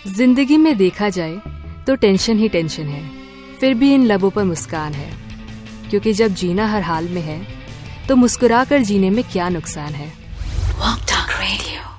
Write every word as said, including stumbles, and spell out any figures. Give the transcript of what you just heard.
जिंदगी में देखा जाए तो टेंशन ही टेंशन है, फिर भी इन लबों पर मुस्कान है, क्योंकि जब जीना हर हाल में है तो मुस्कुरा कर जीने में क्या नुकसान है। Walk Talk Radio।